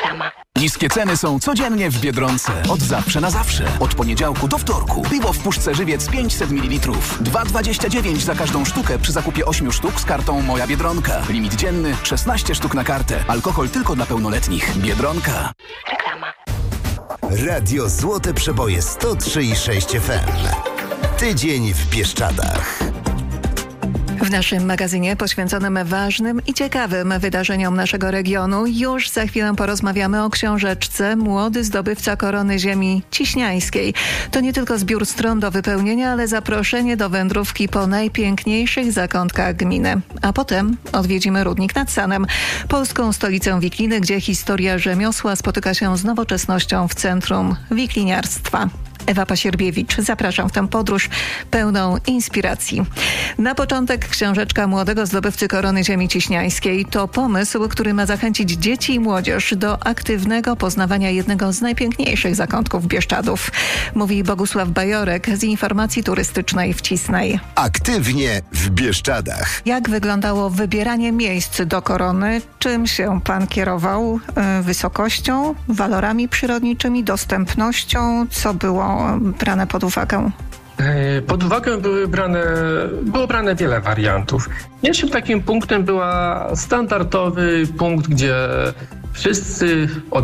Reklama. Niskie ceny są codziennie w Biedronce. Od zawsze na zawsze. Od poniedziałku do wtorku. Piwo w puszce Żywiec 500 ml. 2,29 za każdą sztukę przy zakupie 8 sztuk z kartą Moja Biedronka. Limit dzienny 16 sztuk na kartę. Alkohol tylko dla pełnoletnich. Biedronka. Reklama. Radio Złote Przeboje 103,6 FM. Tydzień w Bieszczadach. W naszym magazynie poświęconym ważnym i ciekawym wydarzeniom naszego regionu już za chwilę porozmawiamy o książeczce Młody zdobywca korony ziemi ciśniańskiej. To nie tylko zbiór stron do wypełnienia, ale zaproszenie do wędrówki po najpiękniejszych zakątkach gminy. A potem odwiedzimy Rudnik nad Sanem, polską stolicę wikliny, gdzie historia rzemiosła spotyka się z nowoczesnością w centrum wikliniarstwa. Ewa Pasierbiewicz, zapraszam w tę podróż pełną inspiracji. Na początek książeczka Młodego zdobywcy korony ziemi ciśniańskiej to pomysł, który ma zachęcić dzieci i młodzież do aktywnego poznawania jednego z najpiękniejszych zakątków Bieszczadów. Mówi Bogusław Bajorek z Informacji Turystycznej w Cisnej. Aktywnie w Bieszczadach. Jak wyglądało wybieranie miejsc do korony? Czym się pan kierował? Wysokością, walorami przyrodniczymi, dostępnością? Co było brane pod uwagę? Pod uwagę było brane wiele wariantów. Pierwszym takim punktem była standardowy punkt, gdzie wszyscy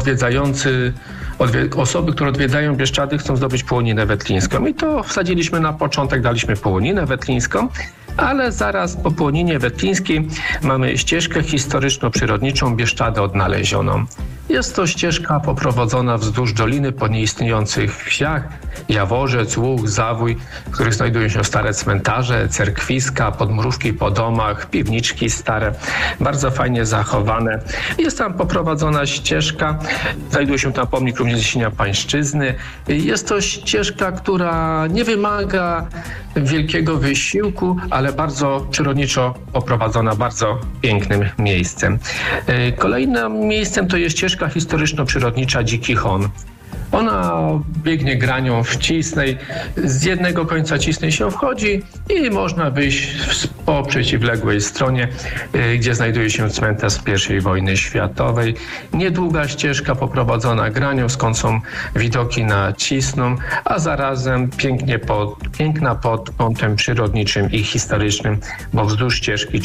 osoby, które odwiedzają Bieszczady, chcą zdobyć połoninę wetlińską. I to wsadziliśmy na początek, daliśmy połoninę wetlińską, ale zaraz po połoninie wetlińskiej mamy ścieżkę historyczno-przyrodniczą Bieszczady odnalezioną. Jest to ścieżka poprowadzona wzdłuż doliny po nieistniejących wsiach, Jaworzec, Łuk, Zawój, w których znajdują się stare cmentarze, cerkwiska, podmrówki po domach, piwniczki stare, bardzo fajnie zachowane. Jest tam poprowadzona ścieżka, znajduje się tam pomnik również Zniesienia Pańszczyzny. Jest to ścieżka, która nie wymaga wielkiego wysiłku, ale bardzo przyrodniczo poprowadzona, bardzo pięknym miejscem. Kolejnym miejscem to jest ścieżka historyczno-przyrodnicza Dziki Hon. Ona biegnie granią w Cisnej. Z jednego końca Cisnej się wchodzi i można wyjść po przeciwległej stronie, gdzie znajduje się cmentarz z I wojny światowej. Niedługa ścieżka poprowadzona granią, skąd są widoki na Cisną, a zarazem piękna pod kątem przyrodniczym i historycznym, bo wzdłuż ścieżki